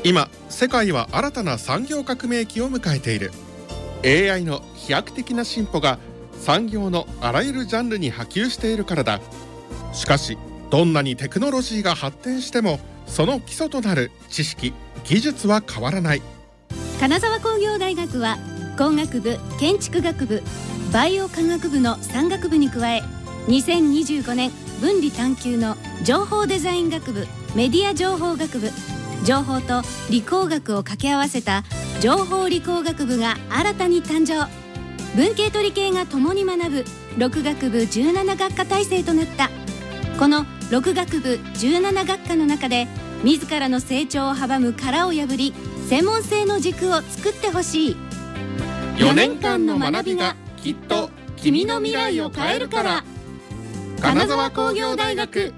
今世界は新たな産業革命期を迎えている。 AI の飛躍的な進歩が産業のあらゆるジャンルに波及しているからだ。しかしどんなにテクノロジーが発展してもその基礎となる知識・技術は変わらない。 金沢工業大学は工学部、建築学部、バイオ科学部の3学部に加え、2025年分離探究の情報デザイン学部、メディア情報学部、情報と理工学を掛け合わせた情報理工学部が新たに誕生。文系と理系が共に学ぶ6学部17学科体制となった。この6学部17学科の中で自らの成長を阻む殻を破り、専門性の軸を作ってほしい。 4年間の学びがきっと君の未来を変えるから。金沢工業大学。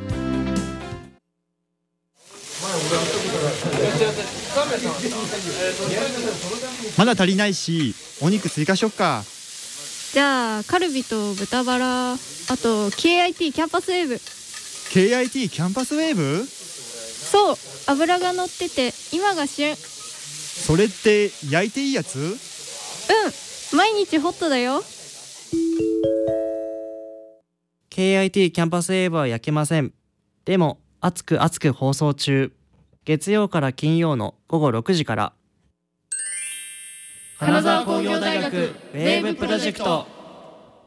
まだ足りないし、お肉追加しよっか。 じゃあカルビと豚バラ、あと KIT キャンパスウェーブ。 KIT キャンパスウェーブ？ そう、脂が乗ってて今が旬。 それって焼いていいやつ？ うん、毎日ホットだよ。 KIT キャンパスウェーブは焼けません。でも熱く熱く放送中。月曜から金曜の午後6時から。金沢工業大学ウェーブプロジェクト。